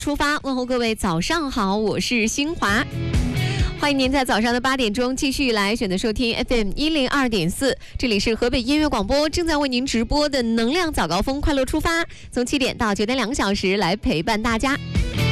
出发，问候各位早上好，我是新华。欢迎您在早上的8点钟继续来选择收听 FM102.4，这里是河北音乐广播正在为您直播的能量早高峰快乐出发，从7点到9点2个小时来陪伴大家。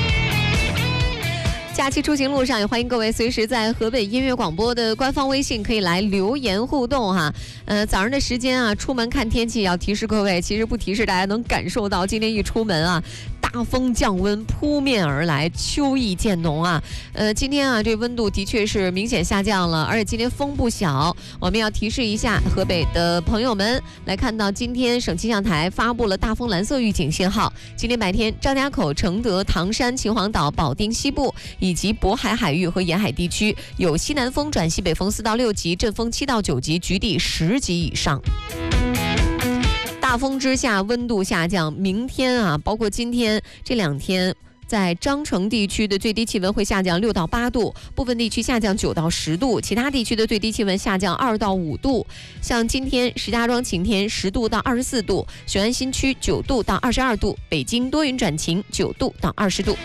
假期出行路上，也欢迎各位随时在河北音乐广播的官方微信可以来留言互动哈。早上的时间啊，出门看天气要提示各位，其实不提示大家能感受到，今天一出门啊，大风降温扑面而来，秋意渐浓啊。今天啊，这温度的确是明显下降了，而且今天风不小。我们要提示一下河北的朋友们，来看到今天省气象台发布了大风蓝色预警信号。今天白天，张家口、承德、唐山、秦皇岛、保定西部以及渤海海域和沿海地区有西南风转西北风4到6级，阵风7到9级，局地10级以上。大风之下，温度下降。明天啊，包括今天这2天，在章程地区的最低气温会下降6到8度，部分地区下降9到10度，其他地区的最低气温下降2到5度。像今天石家庄晴天10度到24度，雄安新区9度到22度，北京多云转晴9度到20度。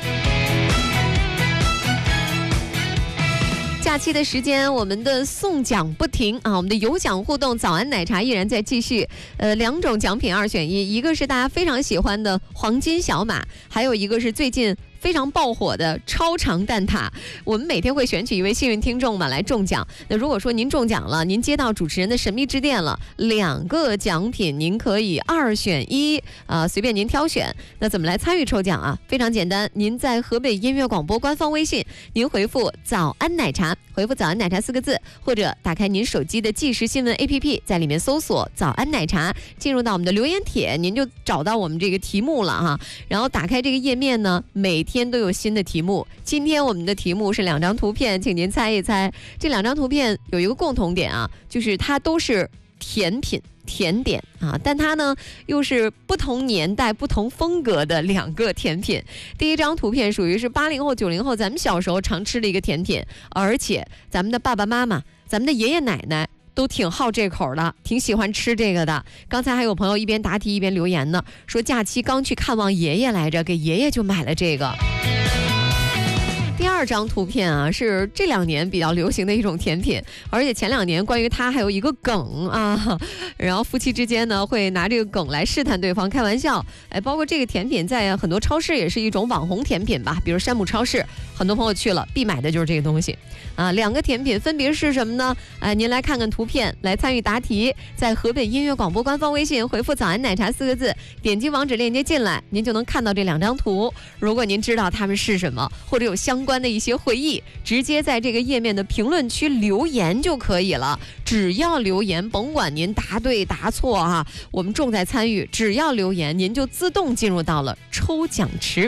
假期的时间，我们的送奖不停啊！我们的有奖互动早安奶茶依然在继续。2种奖品2选1，一个是大家非常喜欢的黄金小马，还有一个是最近非常爆火的超长蛋挞。我们每天会选取一位幸运听众嘛来中奖。那如果说您中奖了，您接到主持人的神秘致电了，2个奖品您可以2选1随便您挑选。那怎么来参与抽奖啊？非常简单，您在河北音乐广播官方微信，您回复早安奶茶，回复早安奶茶4个字，或者打开您手机的即时新闻 APP， 在里面搜索早安奶茶，进入到我们的留言帖，您就找到我们这个题目了哈。然后打开这个页面呢，每天都有新的题目。今天我们的题目是2张图片，请您猜一猜。这2张图片有一个共同点啊，就是它都是甜品甜点啊，但它呢又是不同年代不同风格的2个甜品。第一张图片属于是80后90后咱们小时候常吃的一个甜品，而且咱们的爸爸妈妈咱们的爷爷奶奶都挺好这口的，挺喜欢吃这个的。刚才还有朋友一边答题一边留言呢，说假期刚去看望爷爷来着，给爷爷就买了这个。第2张图片啊，是这2年比较流行的一种甜品，而且前2年关于它还有一个梗啊，然后夫妻之间呢会拿这个梗来试探对方，开玩笑。包括这个甜品在很多超市也是一种网红甜品吧，比如山姆超市，很多朋友去了必买的就是这个东西啊。2个甜品分别是什么呢？您来看看图片，来参与答题，在河北音乐广播官方微信回复早安奶茶4个字，点击网址链接进来，您就能看到这2张图。如果您知道它们是什么，或者有相关的一些回忆，直接在这个页面的评论区留言就可以了。只要留言，甭管您答对答错啊，我们重在参与，只要留言您就自动进入到了抽奖池。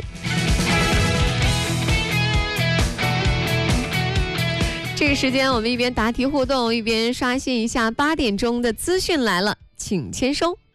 这个时间我们一边答题互动，一边刷新一下8点钟的资讯来了，请签收。